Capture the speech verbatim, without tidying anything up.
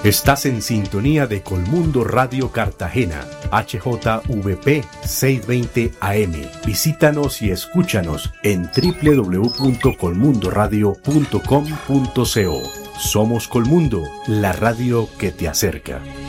Estás en sintonía de Colmundo Radio Cartagena, H J V P seiscientos veinte A M. Visítanos y escúchanos en doble u doble u doble u punto colmundo radio punto com punto co. Somos Colmundo, la radio que te acerca.